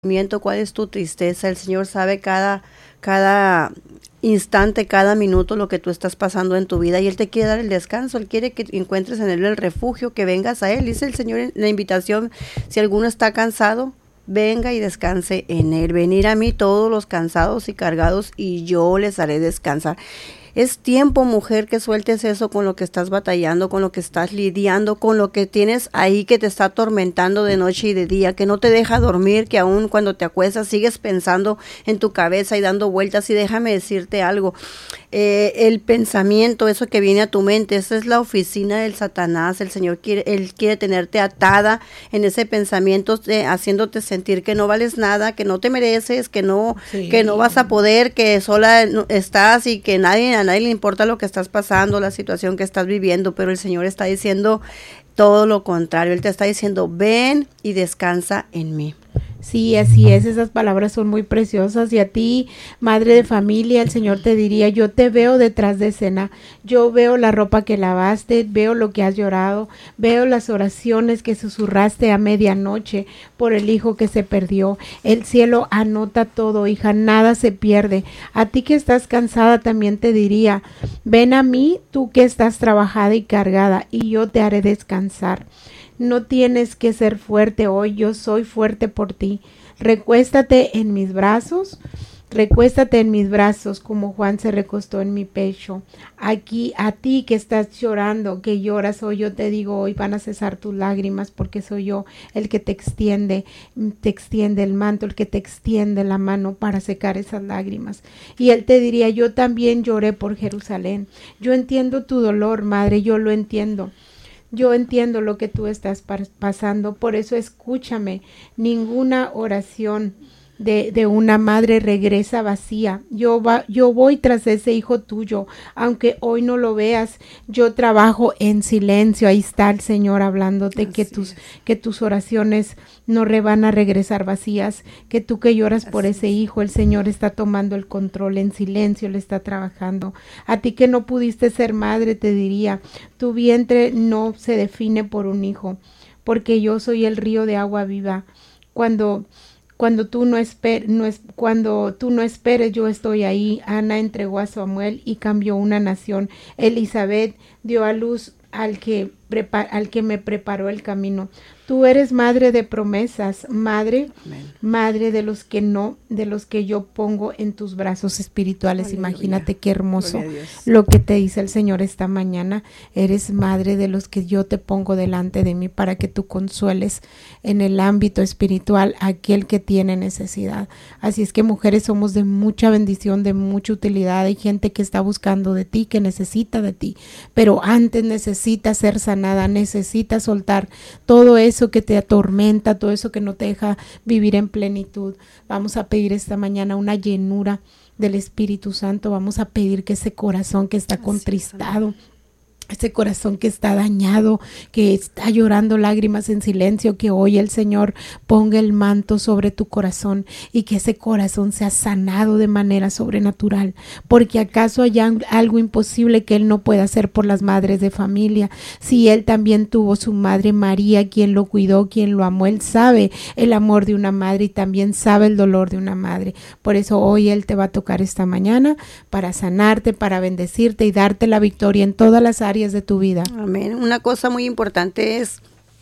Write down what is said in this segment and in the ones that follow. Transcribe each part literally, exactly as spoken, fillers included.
cuál es tu tristeza. El Señor sabe cada, cada instante, cada minuto lo que tú estás pasando en tu vida y Él te quiere dar el descanso. Él quiere que encuentres en Él el refugio, que vengas a Él. Dice el Señor en la invitación, si alguno está cansado, venga y descanse en Él. Venir a mí todos los cansados y cargados y yo les haré descansar. Es tiempo, mujer, que sueltes eso con lo que estás batallando, con lo que estás lidiando, con lo que tienes ahí que te está atormentando de noche y de día, que no te deja dormir, que aún cuando te acuestas sigues pensando en tu cabeza y dando vueltas. Y déjame decirte algo, eh, el pensamiento, eso que viene a tu mente, esa es la oficina del Satanás. El Señor quiere, Él quiere tenerte atada en ese pensamiento, eh, haciéndote sentir que no vales nada, que no te mereces, que no, sí. que no vas a poder, que sola estás y que nadie a nadie le importa lo que estás pasando, la situación que estás viviendo, pero el Señor está diciendo todo lo contrario. Él te está diciendo, ven y descansa en mí. Sí, así es, esas palabras son muy preciosas. Y a ti, madre de familia, el Señor te diría, yo te veo detrás de escena, yo veo la ropa que lavaste, veo lo que has llorado, veo las oraciones que susurraste a medianoche por el hijo que se perdió. El cielo anota todo, hija, nada se pierde. A ti que estás cansada también te diría, ven a mí, tú que estás trabajada y cargada, y yo te haré descansar. No tienes que ser fuerte hoy, yo soy fuerte por ti. Recuéstate en mis brazos, recuéstate en mis brazos como Juan se recostó en mi pecho. Aquí a ti que estás llorando, que lloras hoy, yo te digo hoy van a cesar tus lágrimas porque soy yo el que te extiende, te extiende el manto, el que te extiende la mano para secar esas lágrimas. Y él te diría, yo también lloré por Jerusalén. Yo entiendo tu dolor, madre, yo lo entiendo. Yo entiendo lo que tú estás pasando, por eso escúchame, ninguna oración de, de una madre regresa vacía. Yo, va, yo voy tras ese hijo tuyo, aunque hoy no lo veas, yo trabajo en silencio. Ahí está el Señor hablándote que tus, que tus oraciones no re van a regresar vacías, que tú que lloras por ese hijo, el Señor está tomando el control en silencio, le está trabajando. A ti que no pudiste ser madre, te diría, tu vientre no se define por un hijo, porque yo soy el río de agua viva. Cuando Cuando tú no esperes, no es, cuando tú no esperes, yo estoy ahí. Ana entregó a Samuel y cambió una nación. Elizabeth dio a luz al que, prepar, al que me preparó el camino. Tú eres madre de promesas, madre, Amén. Madre de los que no, de los que yo pongo en tus brazos espirituales. Aleluya. Imagínate qué hermoso lo que te dice el Señor esta mañana. Eres madre de los que yo te pongo delante de mí para que tú consueles en el ámbito espiritual a aquel que tiene necesidad. Así es que mujeres somos de mucha bendición, de mucha utilidad. Hay gente que está buscando de ti, que necesita de ti, pero antes necesita ser sanada, necesita soltar todo eso que te atormenta, todo eso que no te deja vivir en plenitud. Vamos a pedir esta mañana una llenura del Espíritu Santo. Vamos a pedir que ese corazón que está contristado, ese corazón que está dañado, que está llorando lágrimas en silencio, que hoy el Señor ponga el manto sobre tu corazón y que ese corazón sea sanado de manera sobrenatural, porque acaso hay algo imposible que Él no pueda hacer por las madres de familia. Si Él también tuvo su madre María, quien lo cuidó, quien lo amó, Él sabe el amor de una madre y también sabe el dolor de una madre. Por eso hoy Él te va a tocar esta mañana para sanarte, para bendecirte y darte la victoria en todas las áreas de tu vida. Amén. Una cosa muy importante es,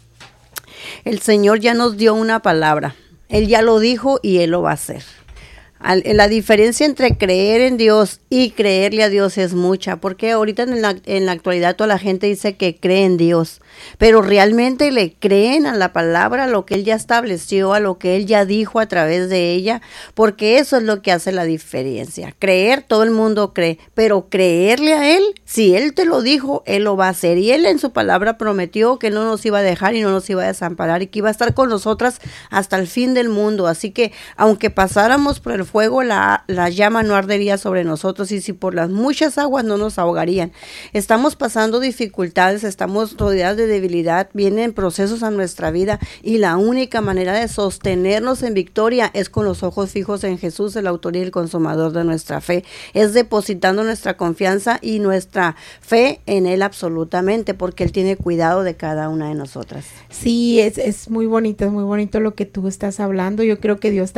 el Señor ya nos dio una palabra, Él ya lo dijo y Él lo va a hacer. Al, la diferencia entre creer en Dios y creerle a Dios es mucha, porque ahorita en la, en la actualidad toda la gente dice que cree en Dios, pero realmente le creen a la palabra, a lo que Él ya estableció, a lo que Él ya dijo a través de ella, porque eso es lo que hace la diferencia. Creer, todo el mundo cree, pero creerle a Él, si Él te lo dijo, Él lo va a hacer, y Él en su palabra prometió que no nos iba a dejar y no nos iba a desamparar y que iba a estar con nosotras hasta el fin del mundo. Así que aunque pasáramos por el fuego la, la llama no ardería sobre nosotros, y si por las muchas aguas no nos ahogarían. Estamos pasando dificultades, estamos rodeados de debilidad, vienen procesos a nuestra vida, y la única manera de sostenernos en victoria es con los ojos fijos en Jesús, el autor y el consumador de nuestra fe. Es depositando nuestra confianza y nuestra fe en Él absolutamente, porque Él tiene cuidado de cada una de nosotras. Sí, es, es muy bonito, es muy bonito lo que tú estás hablando. Yo creo que Dios